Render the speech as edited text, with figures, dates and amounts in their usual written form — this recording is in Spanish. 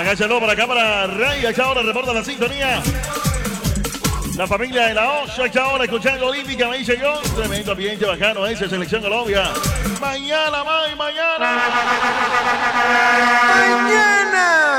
Agáchalo para acá, para Ray. Acá ahora reporta la sintonía. La familia de la Ocha, acá ahora escuchando Olímpica, me dice yo. Tremendo ambiente bacano ese, Selección Colombia. Mañana, mañana. Mañana.